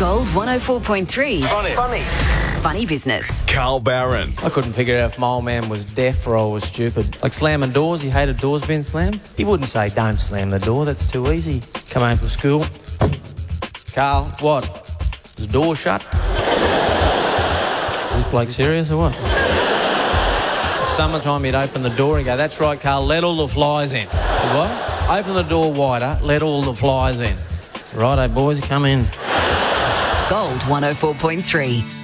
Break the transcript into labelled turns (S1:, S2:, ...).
S1: Gold 104.3. Funny business.
S2: Carl Barron.
S3: I couldn't figure out if my old man was deaf or I was stupid. Like slamming doors, he hated doors being slammed. He wouldn't say, don't slam the door, that's too easy. Come home from school. Carl, what? Is the door shut? Is this bloke serious or what? Summertime, he'd open the door and go, that's right, Carl, let all the flies in. What? Open the door wider, let all the flies in. Righto, boys, come in.
S1: Gold 104.3.